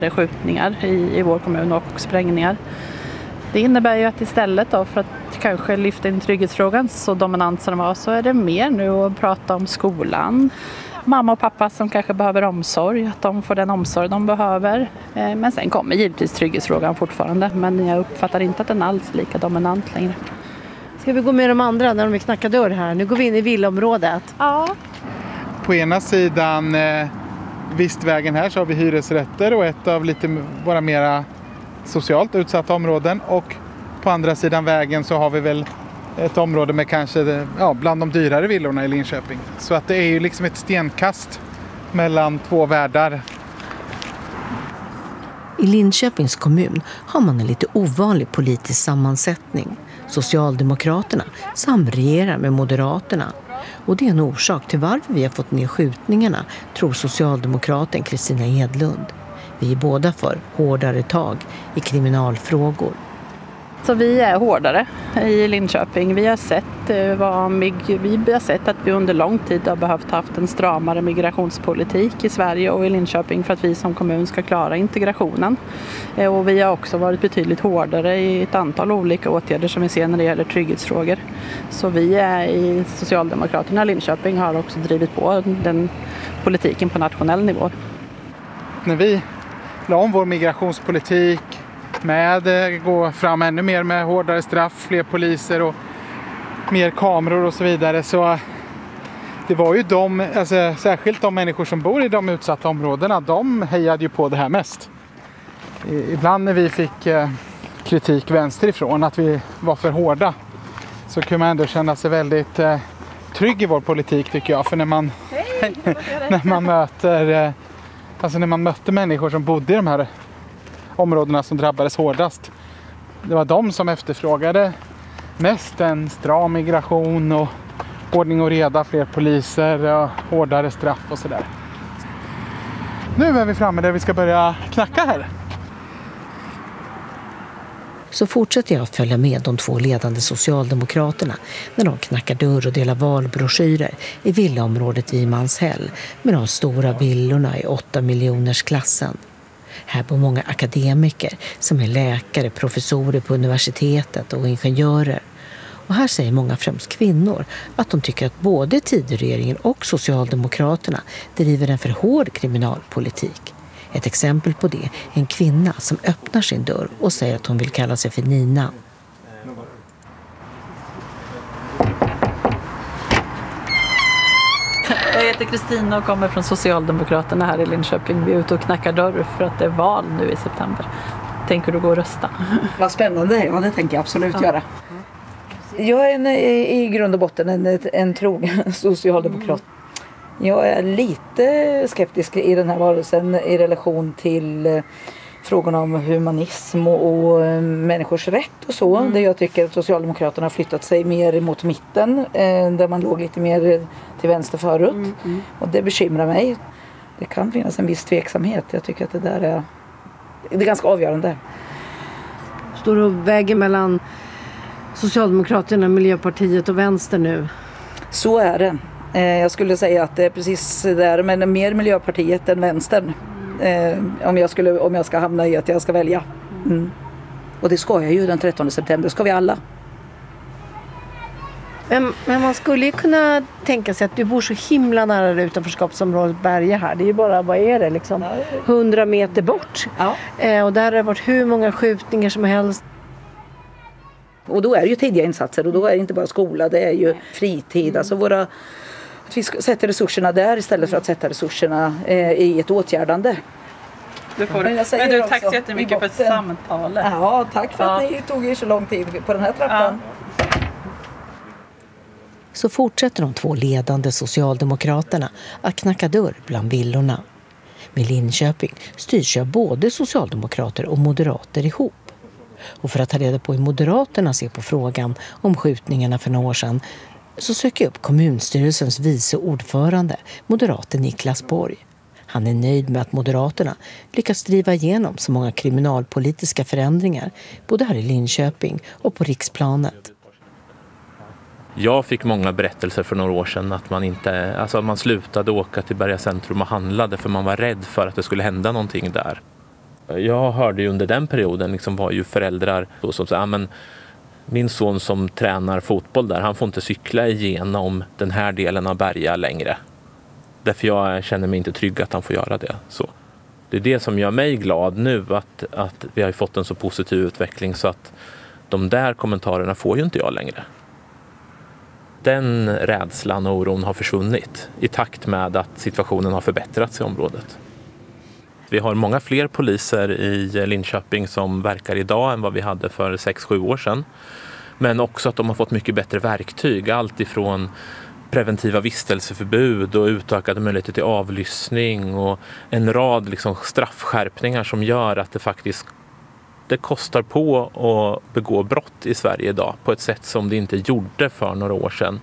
Det är skjutningar i vår kommun och sprängningar. Det innebär ju att istället då, för att kanske lyfta in trygghetsfrågan så dominant som den var, så är det mer nu att prata om skolan. Mamma och pappa som kanske behöver omsorg, att de får den omsorg de behöver. Men sen kommer givetvis trygghetsfrågan fortfarande, men jag uppfattar inte att den alls är lika dominant längre. Ska vi gå med de andra när de vill knacka dörr här? Nu går vi in i villaområdet. Ja. På ena sidan Vistvägen här så har vi hyresrätter och ett av lite våra mera socialt utsatta områden. Och på andra sidan vägen så har vi väl ett område med kanske bland de dyrare villorna i Linköping. Så att det är ju liksom ett stenkast mellan två världar. I Linköpings kommun har man en lite ovanlig politisk sammansättning. Socialdemokraterna samregerar med Moderaterna. Och det är en orsak till varför vi har fått ner skjutningarna, tror socialdemokraten Kristina Edlund. Vi är båda för hårdare tag i kriminalfrågor. Så vi är hårdare i Linköping. Vi har sett att vi under lång tid har behövt haft en stramare migrationspolitik i Sverige och i Linköping för att vi som kommun ska klara integrationen. Och vi har också varit betydligt hårdare i ett antal olika åtgärder som vi ser när det gäller trygghetsfrågor. Så vi i Socialdemokraterna i Linköping har också drivit på den politiken på nationell nivå. När vi la om vår migrationspolitik med gå fram ännu mer med hårdare straff, fler poliser och mer kameror och så vidare, så det var ju särskilt de människor som bor i de utsatta områdena, de hejade ju på det här mest. Ibland när vi fick kritik vänsterifrån att vi var för hårda så kunde man ändå känna sig väldigt trygg i vår politik, tycker jag, för när man mötte människor som bodde i de här områdena som drabbades hårdast. Det var de som efterfrågade mest en stram migration och ordning och reda, fler poliser och hårdare straff och sådär. Nu är vi framme där vi ska börja knacka här. Så fortsätter jag att följa med de två ledande socialdemokraterna när de knackar dörr och delar valbroschyrer i villaområdet vid Manshäll med de stora villorna i 8-miljonersklassen. Här bor många akademiker som är läkare, professorer på universitetet och ingenjörer. Och här säger många, främst kvinnor, att de tycker att både Tidöregeringen och Socialdemokraterna driver en för hård kriminalpolitik. Ett exempel på det är en kvinna som öppnar sin dörr och säger att hon vill kalla sig för Nina. Jag heter Kristina och kommer från Socialdemokraterna här i Linköping. Vi är ute och knackar dörr för att det är val nu i september. Tänker du gå och rösta? Vad spännande, ja det tänker jag absolut göra. Jag är i grund och botten en trogen socialdemokrat. Jag är lite skeptisk i den här varelsen i relation till frågorna om humanism och människors rätt och så. Där jag tycker att Socialdemokraterna har flyttat sig mer mot mitten, där man låg lite mer till vänster förut. Och det bekymrar mig. Det kan finnas en viss tveksamhet. Jag tycker att det är ganska avgörande. Står du och väger mellan Socialdemokraterna, Miljöpartiet och Vänster nu? Så är det. Jag skulle säga att det är precis där, men mer Miljöpartiet än Vänstern. Om jag ska hamna i att jag ska välja. Och det ska jag ju den 13 september, ska vi alla. Men man skulle ju kunna tänka sig att du bor så himla nära det utanförskapsområdet Berga här. Det är ju bara, vad är det liksom? 100 meter bort. Ja. Och där har det varit hur många skjutningar som helst. Och då är det ju tidiga insatser och då är det inte bara skola, det är ju fritid. Alltså att vi sätter resurserna där istället för att sätta resurserna i ett åtgärdande. Men du, tack så jättemycket för samtalet. Ja, tack för att ni tog er så lång tid på den här trappan. Ja. Så fortsätter de två ledande socialdemokraterna att knacka dörr bland villorna. Med Linköping styrs jag både socialdemokrater och moderater ihop. Och för att ta reda på hur Moderaterna ser på frågan om skjutningarna för några år sedan så söker jag upp kommunstyrelsens vice ordförande, moderaten Niklas Borg. Han är nöjd med att Moderaterna lyckas driva igenom så många kriminalpolitiska förändringar både här i Linköping och på riksplanet. Jag fick många berättelser för några år sedan att man slutade åka till Berga centrum och handlade för man var rädd för att det skulle hända någonting där. Jag hörde ju under den perioden liksom var ju föräldrar som sa, men min son som tränar fotboll där, han får inte cykla igenom den här delen av Berga längre. Därför jag känner mig inte trygg att han får göra det. Så det är det som gör mig glad nu, att vi har fått en så positiv utveckling så att de där kommentarerna får ju inte jag längre. Den rädslan och oron har försvunnit i takt med att situationen har förbättrats i området. Vi har många fler poliser i Linköping som verkar idag än vad vi hade för 6-7 år sedan. Men också att de har fått mycket bättre verktyg. Allt ifrån preventiva vistelseförbud och utökade möjligheter till avlyssning och en rad liksom straffskärpningar som gör att det kostar på att begå brott i Sverige idag på ett sätt som det inte gjorde för några år sedan.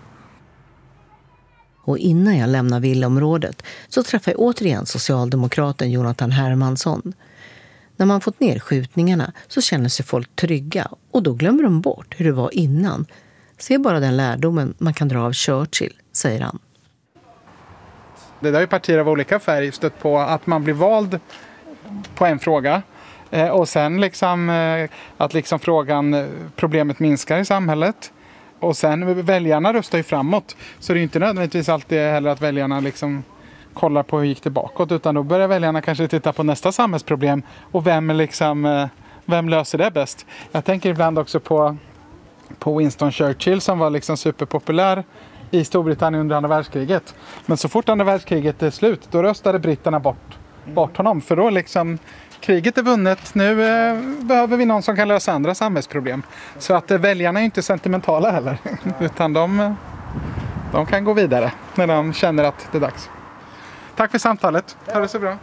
Och innan jag lämnar villaområdet så träffar jag återigen socialdemokraten Jonathan Hermansson. När man fått ner skjutningarna så känner sig folk trygga och då glömmer de bort hur det var innan. Se bara den lärdomen man kan dra av Churchill, säger han. Det där är partier av olika färg stött på att man blir vald på en fråga. Och sen liksom, att liksom problemet minskar i samhället. Och sen väljarna röstar ju framåt. Så det är ju inte nödvändigtvis alltid heller att väljarna liksom kollar på hur gick det bakåt. Utan då börjar väljarna kanske titta på nästa samhällsproblem. Och vem löser det bäst? Jag tänker ibland också på Winston Churchill som var liksom superpopulär i Storbritannien under andra världskriget. Men så fort andra världskriget är slut, då röstade britterna bort honom. För då liksom, kriget är vunnet, nu behöver vi någon som kan lösa andra samhällsproblem. Så att väljarna är inte sentimentala heller, utan de kan gå vidare när de känner att det är dags. Tack för samtalet, ha det så bra.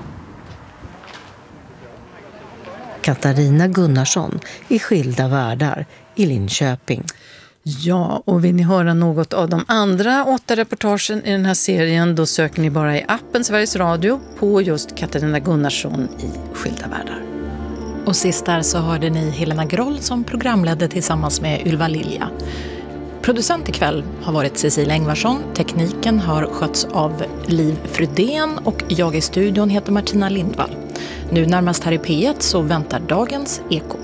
Katarina Gunnarsson i Skilda världar i Linköping. Ja, och vill ni höra något av de andra 8 reportagen i den här serien, då söker ni bara i appen Sveriges Radio på just Katarina Gunnarsson i Skilda världar. Och sist där så hörde ni Helena Groll som programledde tillsammans med Ylva Lilja. Producent ikväll har varit Cecilia Engvarsson, tekniken har skötts av Liv Frydén och jag i studion heter Martina Lindvall. Nu närmast här i P1 så väntar dagens Eko.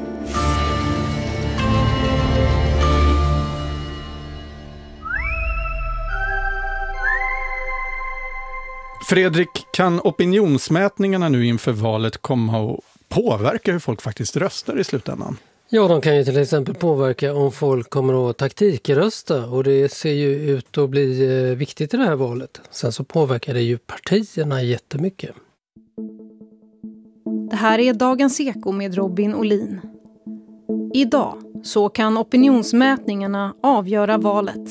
Fredrik, kan opinionsmätningarna nu inför valet komma att påverka hur folk faktiskt röstar i slutändan? Ja, de kan ju till exempel påverka om folk kommer att taktikrösta och det ser ju ut att bli viktigt i det här valet. Sen så påverkar det ju partierna jättemycket. Det här är Dagens Eko med Robin Olin. Idag så kan opinionsmätningarna avgöra valet.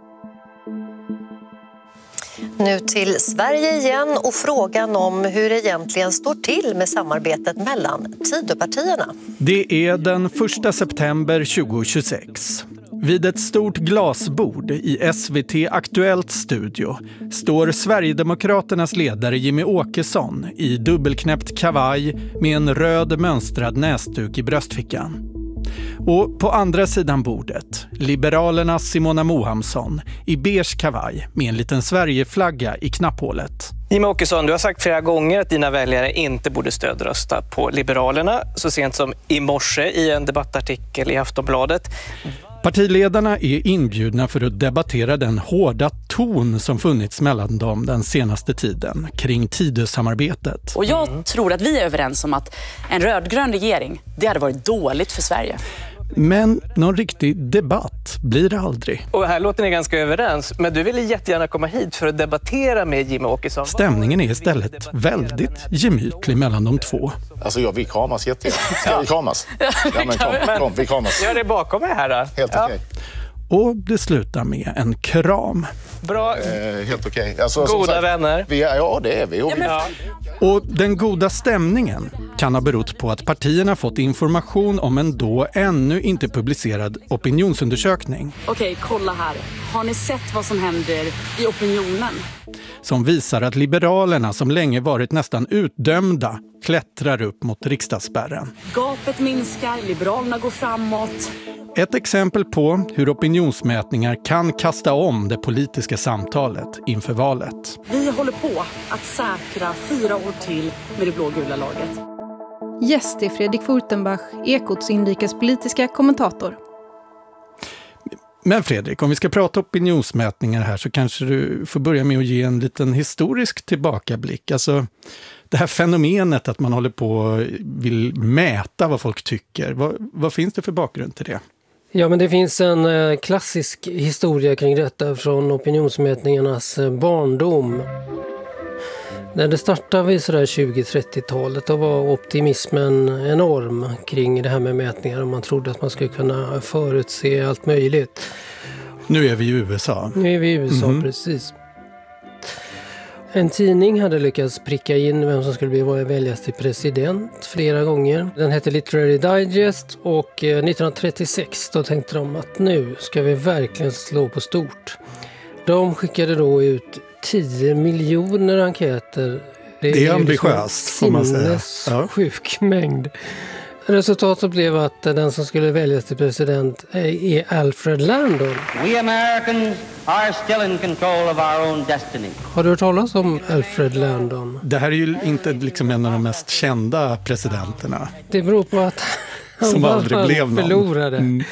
Nu till Sverige igen och frågan om hur det egentligen står till med samarbetet mellan Tidöpartierna. Det är den 1 september 2026. Vid ett stort glasbord i SVT Aktuellt studio står Sverigedemokraternas ledare Jimmy Åkesson i dubbelknäppt kavaj med en röd mönstrad näsduk i bröstfickan. Och på andra sidan bordet, Liberalernas Simona Mohamsson i beige kavaj med en liten Sverigeflagga i knapphålet. Jimmy Åkesson, du har sagt flera gånger att dina väljare inte borde stödrösta på Liberalerna, så sent som i morse i en debattartikel i Aftonbladet. Partiledarna är inbjudna för att debattera den hårda ton som funnits mellan dem den senaste tiden kring Tidösamarbetet. Och jag tror att vi är överens om att en rödgrön regering, det hade varit dåligt för Sverige. Men någon riktig debatt blir det aldrig. Och här låter ni ganska överens, men du ville jättegärna komma hit för att debattera med Jimmy Åkesson. Stämningen är istället väldigt gemytlig mellan de två. Alltså vi kramas jättegärna. Ska vi kramas? Ja men kom, vi kramas. Gör det bakom mig här då. Helt okej. Och det slutar med en kram. Bra. Helt okej. Alltså, goda vänner. Ja, det är vi. Och den goda stämningen kan ha berott på att partierna fått information om en då ännu inte publicerad opinionsundersökning. Okej, kolla här. Har ni sett vad som händer i opinionen? Som visar att Liberalerna, som länge varit nästan utdömda, klättrar upp mot riksdagsspärren. Gapet minskar, Liberalerna går framåt. Ett exempel på hur opinionsmätningar kan kasta om det politiska samtalet inför valet. Vi håller på att säkra 4 år till med det blågula laget. Gäst är Fredrik Furtenbach, Ekots inrikespolitiska kommentator. Men Fredrik, om vi ska prata opinionsmätningar här så kanske du får börja med att ge en liten historisk tillbakablick. Alltså det här fenomenet att man håller på och vill mäta vad folk tycker. Vad finns det för bakgrund till det? Ja, men det finns en klassisk historia kring detta från opinionsmätningarnas barndom. När det startade vid sådär 20-30-talet då var optimismen enorm kring det här med mätningar och man trodde att man skulle kunna förutse allt möjligt. Nu är vi i USA. Nu är vi i USA, precis. En tidning hade lyckats pricka in vem som skulle bli väljas till president flera gånger. Den hette Literary Digest och 1936 då tänkte de att nu ska vi verkligen slå på stort. De skickade då ut 10 miljoner enkäter. Det är ambitiöst, får man säga. Ja. Sjuk mängd. Resultatet blev att den som skulle väljas till president är Alfred Landon. We Americans are still in control of our own destiny. Har du hört talas om Alfred Landon? Det här är ju inte liksom en av de mest kända presidenterna. Det beror på att som aldrig blev någon. Förlorade.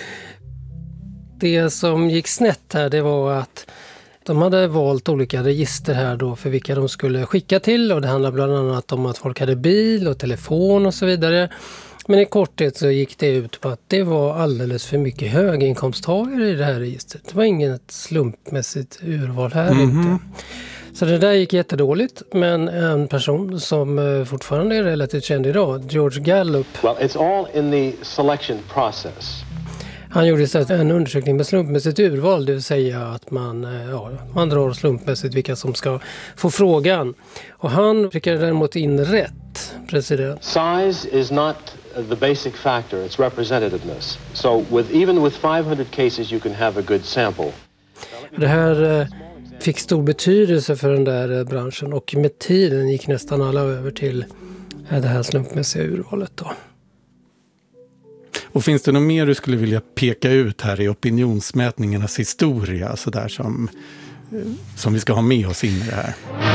Det som gick snett här, det var att de hade valt olika register här då för vilka de skulle skicka till. Och det handlar bland annat om att folk hade bil och telefon och så vidare. Men i korthet så gick det ut på att det var alldeles för mycket höginkomsttagare i det här registret. Det var inget slumpmässigt urval här inte. Så det där gick jättedåligt, men en person som fortfarande är relativt känd idag, George Gallup. Well, it's all in the selection process. Han gjorde istället en undersökning med slumpmässigt urval, det vill säga att man drar slumpmässigt vilka som ska få frågan. Och han prickade däremot in rätt president. Size is not the basic factor, it's representativeness. So even with 500 cases you can have a good sample. Det här fick stor betydelse för den där branschen och med tiden gick nästan alla över till det här slumpmässiga urvalet då. Och finns det något mer du skulle vilja peka ut här i opinionsmätningarnas historia så där som vi ska ha med oss in i det här?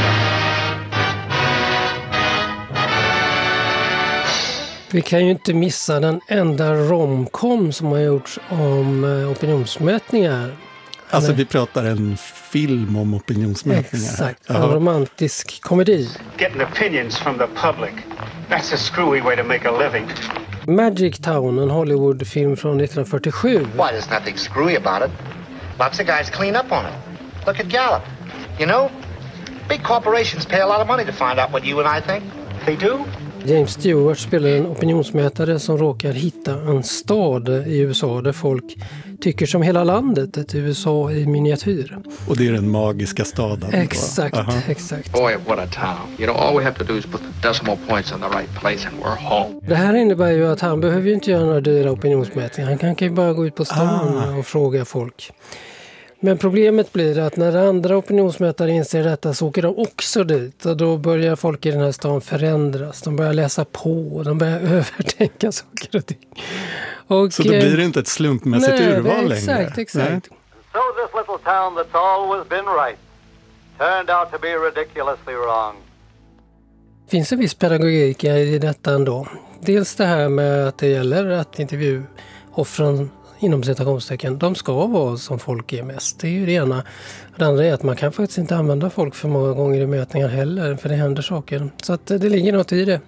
Vi kan ju inte missa den enda romcom som har gjorts om opinionsmätningar. Alltså vi pratar en film om opinionsmätningar. Exakt, en romantisk komedi. Getting opinions from the public. That's a screwy way to make a living. Magic Town, en Hollywoodfilm från 1947. Why, there's nothing screwy about it. Lots of guys clean up on it. Look at Gallup. You know, big corporations pay a lot of money to find out what you and I think. They do. James Stewart spelar en opinionsmätare som råkar hitta en stad i USA där folk tycker som hela landet, ett USA i miniatyr. Och det är den magiska staden. Exakt, exakt. Boy, what a town. You know, all we have to do is put the decimal points in the right place and we're home. Det här innebär ju att han behöver ju inte göra några dyra opinionsmätningar. Han kan ju bara gå ut på stan och fråga folk. Men problemet blir att när andra opinionsmätare inser detta så åker de också dit. Och då börjar folk i den här stan förändras. De börjar läsa på. De börjar övertänka saker och ting. Och, så då blir det inte ett slumpmässigt urval längre. Exakt. So this little town that's always been right turned out to be ridiculously wrong. Det finns en viss pedagogik i detta ändå. Dels det här med att det gäller att intervjuoffren inom citationstecken, de ska vara som folk är mest. Det är ju det ena. Det andra är att man kan faktiskt inte använda folk för många gånger i mätningar heller, för det händer saker. Så att det ligger något i det.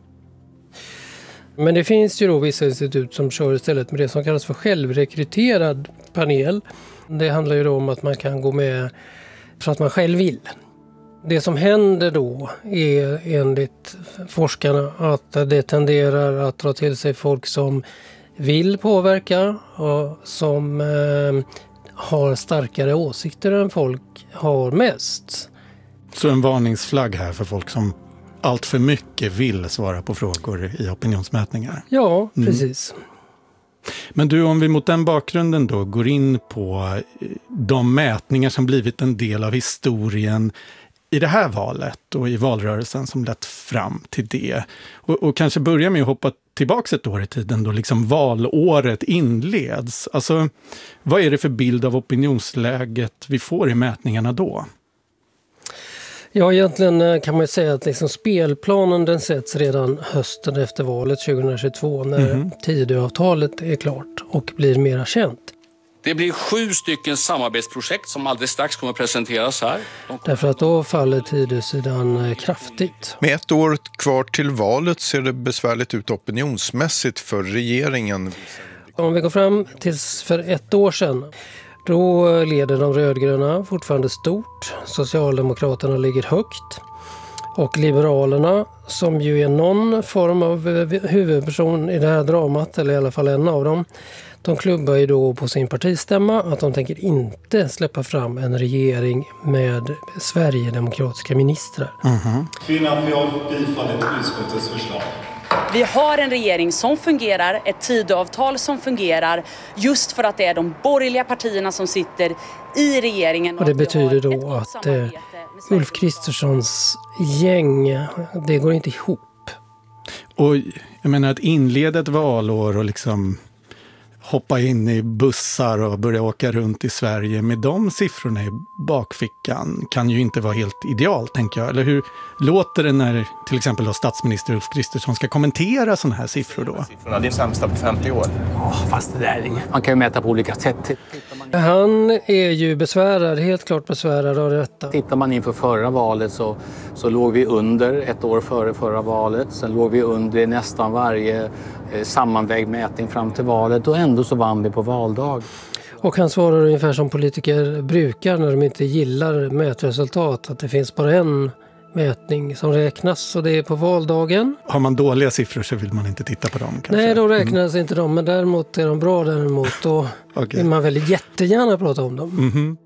Men det finns ju då vissa institut som kör istället med det som kallas för självrekryterad panel. Det handlar ju då om att man kan gå med för att man själv vill. Det som händer då är enligt forskarna att det tenderar att dra till sig folk som vill påverka och som har starkare åsikter än folk har mest. Så en varningsflagg här för folk som allt för mycket vill svara på frågor i opinionsmätningar. Ja, precis. Men du, om vi mot den bakgrunden då går in på de mätningar som blivit en del av historien i det här valet och i valrörelsen som lett fram till det. Och kanske börja med att hoppa tillbaka ett år i tiden då liksom valåret inleds. Alltså, vad är det för bild av opinionsläget vi får i mätningarna då? Ja, egentligen kan man ju säga att liksom spelplanen den sätts redan hösten efter valet 2022 när Tidöavtalet är klart och blir mera känt. Det blir 7 stycken samarbetsprojekt som alldeles strax kommer att presenteras här. Därför att då faller Tidösidan kraftigt. Med ett år kvar till valet ser det besvärligt ut opinionsmässigt för regeringen. Om vi går fram tills för 1 år sedan, då leder de rödgröna fortfarande stort. Socialdemokraterna ligger högt. Och Liberalerna, som ju är någon form av huvudperson i det här dramat, eller i alla fall en av dem, de klubbar ju då på sin partistämma att de tänker inte släppa fram en regering med sverigedemokratiska ministrar. Kvinnan får bifall till utskottets förslag. Vi har en regering som fungerar, ett Tidöavtal som fungerar, just för att det är de borgerliga partierna som sitter i regeringen. Och det betyder då att Ulf Kristerssons gäng, det går inte ihop. Och jag menar att inleda ett valår och liksom hoppa in i bussar och börja åka runt i Sverige med de siffrorna i bakfickan kan ju inte vara helt idealt, tänker jag. Eller hur låter det när till exempel då statsminister Ulf Kristersson ska kommentera sådana här siffror då? Det är sämsta på 50 år. Fast det där, man kan ju mäta på olika sätt. Han är ju besvärad, helt klart besvärad av detta. Tittar man inför förra valet så låg vi under 1 år före förra valet. Sen låg vi under i nästan varje sammanvägd mätning fram till valet och ändå så vann vi på valdag. Och han svarar ungefär som politiker brukar när de inte gillar mätresultat, att det finns bara en mätning som räknas och det är på valdagen. Har man dåliga siffror så vill man inte titta på dem kanske? Nej, då räknas inte de, men däremot är de bra däremot och vill man väl jättegärna prata om dem.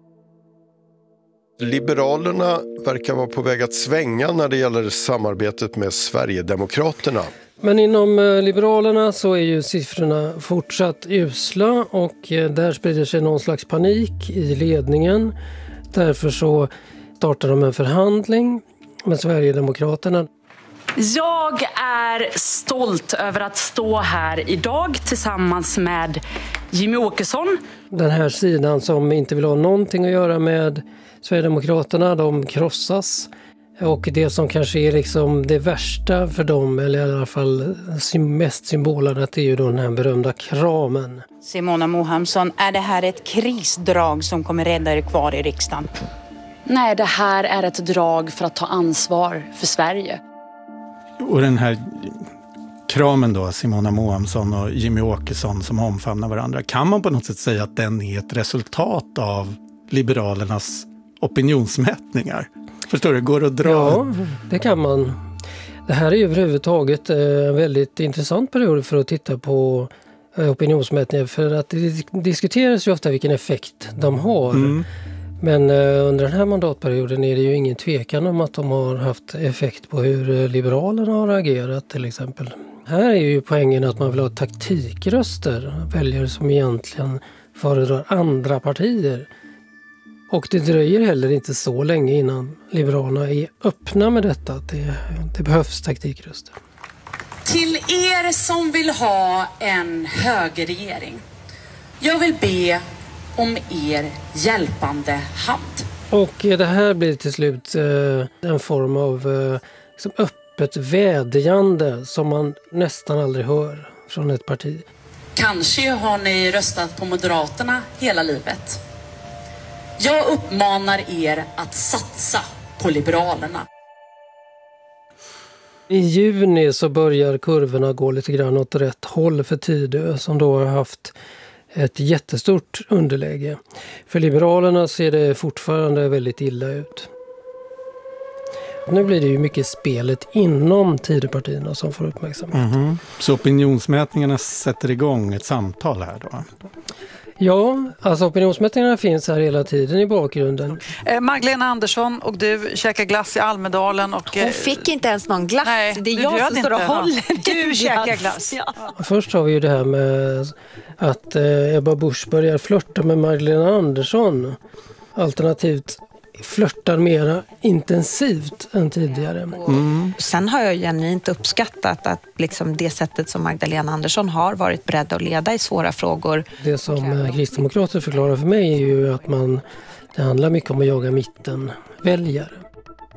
Liberalerna verkar vara på väg att svänga när det gäller samarbetet med Sverigedemokraterna. Men inom Liberalerna så är ju siffrorna fortsatt usla och där sprider sig någon slags panik i ledningen. Därför så startar de en förhandling med Sverigedemokraterna. Jag är stolt över att stå här idag tillsammans med Jimmy Åkesson. Den här sidan som inte vill ha någonting att göra med Sverigedemokraterna, de krossas. Och det som kanske är liksom det värsta för dem, eller i alla fall mest symboladdat, är ju då den här berömda kramen. Simona Mohamsson, är det här ett krisdrag som kommer rädda er kvar i riksdagen? Nej, det här är ett drag för att ta ansvar för Sverige. Och den här kramen då, Simona Mohamsson och Jimmy Åkesson som omfamnar varandra, kan man på något sätt säga att den är ett resultat av Liberalernas opinionsmätningar? Förstår du, går att dra? Ja, det kan man. Det här är ju överhuvudtaget en väldigt intressant period för att titta på opinionsmätningar, för att det diskuteras ju ofta vilken effekt de har. Men under den här mandatperioden är det ju ingen tvekan om att de har haft effekt på hur Liberalerna har agerat till exempel. Här är ju poängen att man vill ha taktikröster, väljare som egentligen föredrar andra partier. Och det dröjer heller inte så länge innan Liberalerna är öppna med detta, att det behövs taktikröster. Till er som vill ha en högerregering, jag vill be om er hjälpande hand. Och det här blir till slut en form av liksom öppet vädjande som man nästan aldrig hör från ett parti. Kanske har ni röstat på Moderaterna hela livet. Jag uppmanar er att satsa på Liberalerna. I juni så börjar kurvorna gå lite grann åt rätt håll för Tidö, som då har haft ett jättestort underläge. För Liberalerna ser det fortfarande väldigt illa ut. Nu blir det ju mycket spelet inom Tidöpartierna som får uppmärksamhet. Så opinionsmätningarna sätter igång ett samtal här då? Ja, alltså opinionsmätningarna finns här hela tiden i bakgrunden. Magdalena Andersson och du käkar glass i Almedalen. Och, hon fick inte ens någon glass. Nej, det är jag som står och håller. Du käkar glass. Ja. Först har vi ju det här med att Ebba Busch börjar flirta med Magdalena Andersson. Alternativt flörtar mera intensivt än tidigare. Sen har jag genuint uppskattat att liksom det sättet som Magdalena Andersson har varit beredd att leda i svåra frågor. Det som kristdemokrater förklarar för mig är ju att det handlar mycket om att jaga mitten väljare.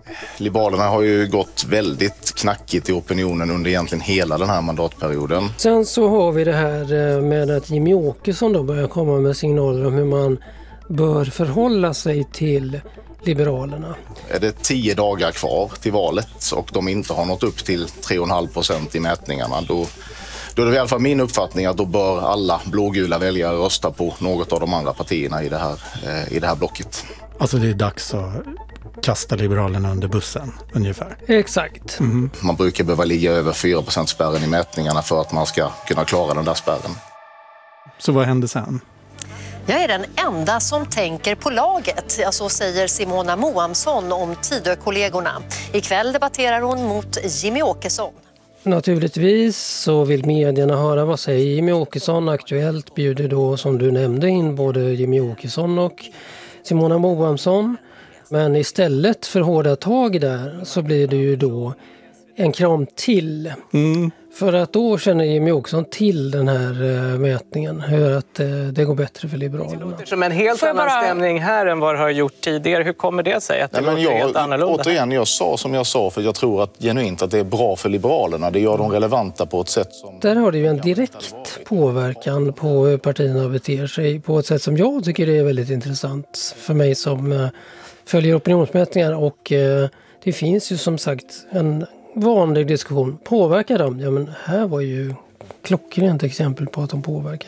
Liberalerna har ju gått väldigt knackigt i opinionen under egentligen hela den här mandatperioden. Sen så har vi det här med att Jimmie Åkesson då börjar komma med signaler om hur man bör förhålla sig till Liberalerna. Är det 10 dagar kvar till valet och de inte har nått upp till 3,5% i mätningarna, då är det i alla fall min uppfattning att då bör alla blågula väljare rösta på något av de andra partierna i det här blocket. Alltså det är dags att kasta Liberalerna under bussen, ungefär. Exakt. Mm. Man brukar behöva ligga över 4%-spärren i mätningarna för att man ska kunna klara den där spärren. Så vad händer sen? Jag är den enda som tänker på laget, så säger Simona Moamsson om Tidökollegorna. Ikväll debatterar hon mot Jimmie Åkesson. Naturligtvis så vill medierna höra vad säger Jimmie Åkesson. Aktuellt bjuder då, som du nämnde, in både Jimmie Åkesson och Simona Moamsson. Men istället för hårda tag där så blir det ju då en kram till. För att då känner Jimmie Åkesson till den här mätningen, hur att det går bättre för Liberalerna. Som en helt annan stämning här än vad det har gjort tidigare. Hur kommer det sig att det låter helt annorlunda? Återigen, jag sa som jag sa, för jag tror att genuint att det är bra för Liberalerna. Det gör dem relevanta på ett sätt som... Där har det ju en direkt påverkan på hur partierna beter sig på ett sätt som jag tycker är väldigt intressant för mig som följer opinionsmätningar. Och det finns ju som sagt en vanlig diskussion. Påverkar de? Ja, men här var ju klockrent exempel på att de påverkar.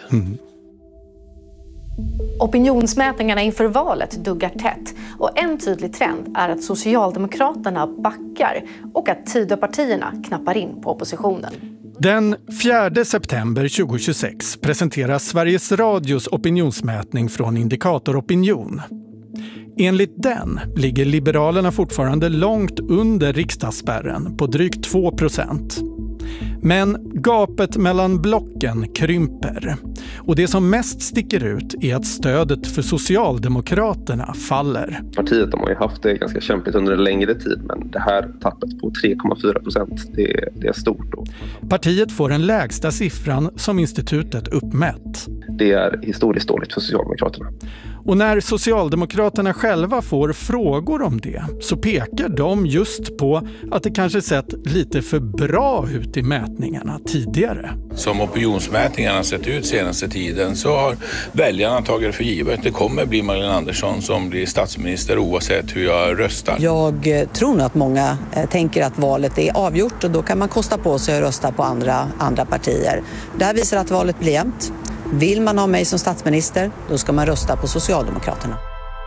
Opinionsmätningarna inför valet duggar tätt och en tydlig trend är att Socialdemokraterna backar och att Tidöpartierna knappar in på oppositionen. Den 4 september 2026 presenteras Sveriges Radios opinionsmätning från Indikator Opinion. Enligt den ligger Liberalerna fortfarande långt under riksdagsspärren på drygt 2%. Men gapet mellan blocken krymper. Och det som mest sticker ut är att stödet för Socialdemokraterna faller. Partiet har ju haft det ganska kämpigt under en längre tid, men det här tappet på 3,4%, det är stort då. Partiet får den lägsta siffran som institutet uppmätt. Det är historiskt dåligt för Socialdemokraterna. Och när Socialdemokraterna själva får frågor om det så pekar de just på att det kanske sett lite för bra ut i mätningarna tidigare. Som opinionsmätningarna sett ut senaste tiden så har väljarna tagit för givet. Det kommer bli Magdalena Andersson som blir statsminister oavsett hur jag röstar. Jag tror nog att många tänker att valet är avgjort och då kan man kosta på sig att rösta på andra partier. Det här visar att valet blir jämnt. Vill man ha mig som statsminister, då ska man rösta på Socialdemokraterna.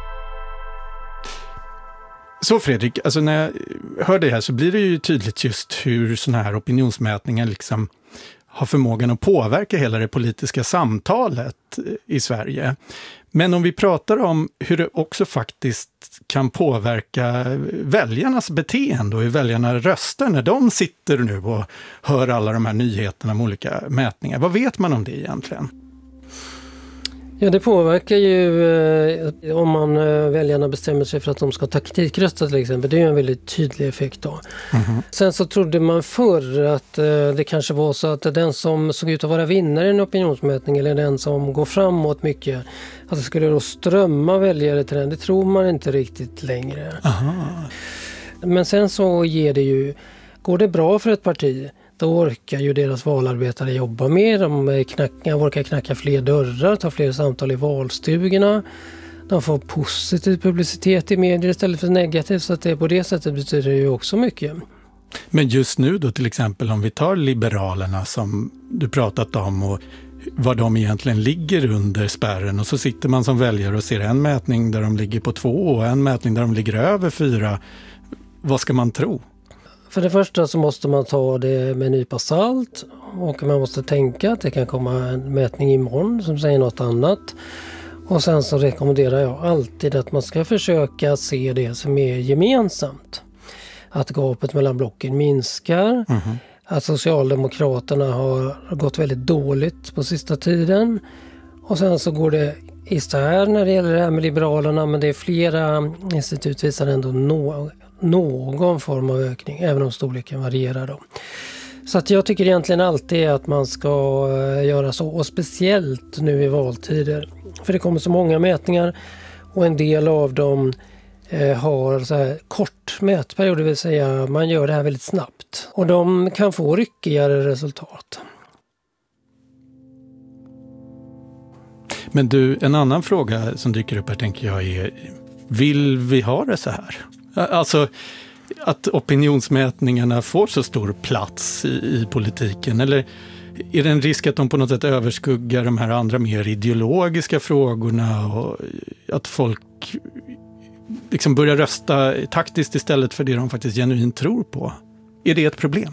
Så Fredrik, alltså när jag hör det här så blir det ju tydligt just hur såna här opinionsmätningar liksom har förmågan att påverka hela det politiska samtalet i Sverige. Men om vi pratar om hur det också faktiskt kan påverka väljarnas beteende och hur väljarna röstar när de sitter nu och hör alla de här nyheterna om olika mätningar. Vad vet man om det egentligen? Ja, det påverkar ju om man väljarna bestämmer sig för att de ska taktikrösta till exempel. Det är ju en väldigt tydlig effekt då. Sen så trodde man förr att det kanske var så att den som såg ut att vara vinnare i en opinionsmätning eller den som går framåt mycket, att det skulle då strömma väljare till den. Det tror man inte riktigt längre. Men sen så går det bra för ett parti, då orkar ju deras valarbetare jobba mer. De orkar knacka fler dörrar, ta fler samtal i valstugorna. De får positiv publicitet i medier istället för negativ, så att det på det sättet betyder det ju också mycket. Men just nu då till exempel om vi tar Liberalerna som du pratat om och var de egentligen ligger under spärren och så sitter man som väljare och ser en mätning där de ligger på 2 och en mätning där de ligger över 4. Vad ska man tro? För det första så måste man ta det med en nypa salt och man måste tänka att det kan komma en mätning imorgon som säger något annat. Och sen så rekommenderar jag alltid att man ska försöka se det som är gemensamt. Att gapet mellan blocken minskar, att Socialdemokraterna har gått väldigt dåligt på sista tiden. Och sen så går det isär när det gäller det här med Liberalerna, men det är flera institut visar ändå någon form av ökning, även om storleken varierar då. Så att jag tycker egentligen alltid att man ska göra så, och speciellt nu i valtider. För det kommer så många mätningar och en del av dem har så här kort mätperiod, det vill säga man gör det här väldigt snabbt. Och de kan få ryckigare resultat. Men du, en annan fråga som dyker upp här tänker jag är, vill vi ha det så här? Alltså att opinionsmätningarna får så stor plats i politiken, eller är det en risk att de på något sätt överskuggar de här andra mer ideologiska frågorna och att folk liksom börjar rösta taktiskt istället för det de faktiskt genuint tror på? Är det ett problem?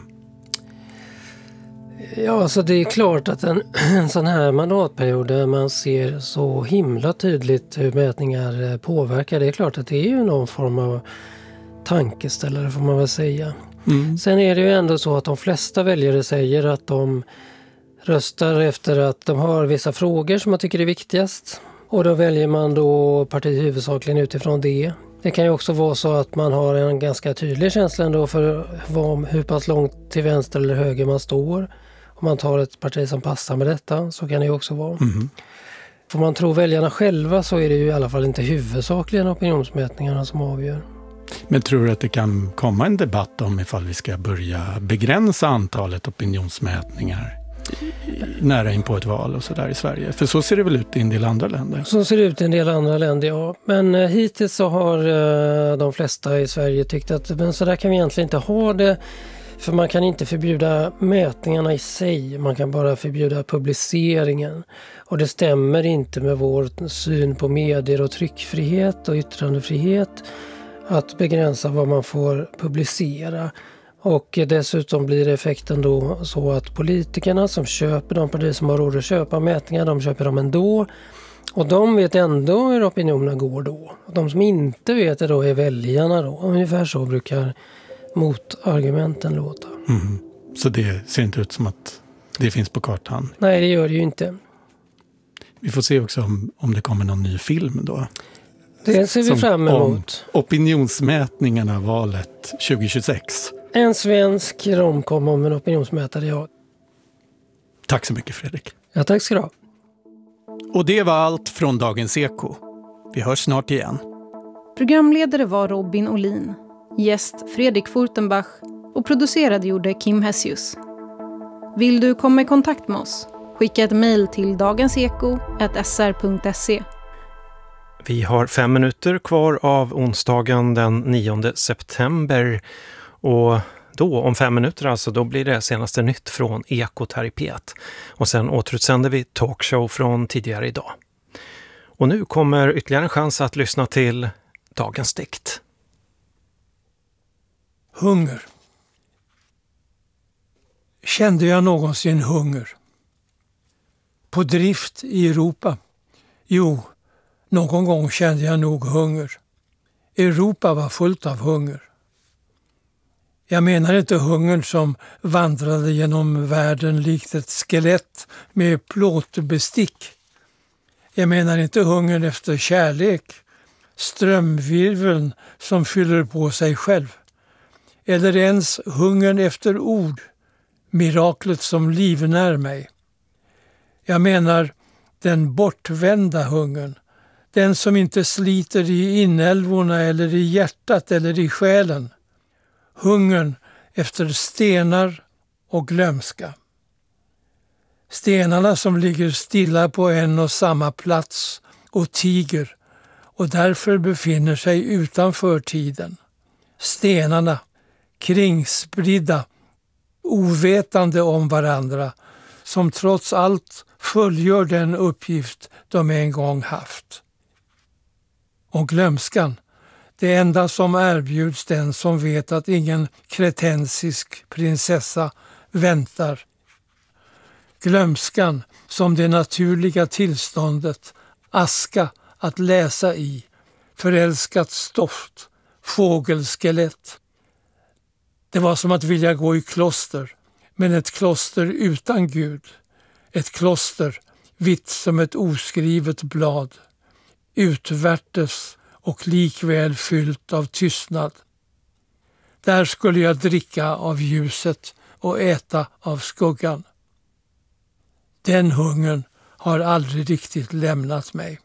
Ja, så det är klart att en sån här mandatperiod där man ser så himla tydligt hur mätningar påverkar, det är klart att det är ju någon form av tankeställare får man väl säga. Sen är det ju ändå så att de flesta väljare säger att de röstar efter att de har vissa frågor som man tycker är viktigast. Och då väljer man då partiet huvudsakligen utifrån det. Det kan ju också vara så att man har en ganska tydlig känsla ändå för hur pass långt till vänster eller höger man står. Om man tar ett parti som passar med detta, så kan det ju också vara. Får man tro väljarna själva så är det ju i alla fall inte huvudsakligen opinionsmätningarna som avgör. Men tror du att det kan komma en debatt om ifall vi ska börja begränsa antalet opinionsmätningar nära in på ett val och sådär i Sverige? För så ser det väl ut i en del andra länder? Så ser det ut i en del andra länder, ja. Men hittills så har de flesta i Sverige tyckt att men så där kan vi egentligen inte ha det. För man kan inte förbjuda mätningarna i sig, man kan bara förbjuda publiceringen. Och det stämmer inte med vår syn på medier och tryckfrihet och yttrandefrihet att begränsa vad man får publicera. Och dessutom blir effekten då så att politikerna som köper de partier som har råd att köpa mätningar, de köper dem ändå. Och de vet ändå hur opinionen går då. Och de som inte vet det då är väljarna då. Ungefär så brukar motargumenten låta. Så det ser inte ut som att det finns på kartan? Nej, det gör det ju inte. Vi får se också om det kommer någon ny film då. Det ser vi fram emot. Opinionsmätningarna valet 2026. En svensk romkom om en opinionsmätare, ja. Tack så mycket, Fredrik. Ja, tack ska du ha. Och det var allt från Dagens Eko. Vi hörs snart igen. Programledare var Robin Olin. Gäst Fredrik Furtenbach och producerad gjorde Kim Hessius. Vill du komma i kontakt med oss? Skicka ett mejl till dagenseko@sr.se. Vi har 5 minuter kvar av onsdagen den 9 september och då om 5 minuter alltså, då blir det senaste nytt från Ekot här i P1. Och sen återutsänder vi talkshow från tidigare idag. Och nu kommer ytterligare en chans att lyssna till dagens dikt. Hunger. Kände jag någonsin hunger? På drift i Europa? Jo, någon gång kände jag nog hunger. Europa var fullt av hunger. Jag menar inte hungern som vandrade genom världen likt ett skelett med plåtbestick. Jag menar inte hungern efter kärlek, strömvirveln som fyller på sig själv. Eller ens hungern efter ord, miraklet som livnär mig. Jag menar den bortvända hungern, den som inte sliter i inälvorna eller i hjärtat eller i själen. Hungern efter stenar och glömska. Stenarna som ligger stilla på en och samma plats och tiger och därför befinner sig utanför tiden. Stenarna, kringspridda, ovetande om varandra, som trots allt fullgör den uppgift de en gång haft. Och glömskan, det enda som erbjuds den som vet att ingen kretensisk prinsessa väntar. Glömskan som det naturliga tillståndet, aska att läsa i, förälskat stoft, fågelskelett. Det var som att vilja gå i kloster, men ett kloster utan Gud. Ett kloster vitt som ett oskrivet blad, utvärtes och likväl fyllt av tystnad. Där skulle jag dricka av ljuset och äta av skuggan. Den hungern har aldrig riktigt lämnat mig.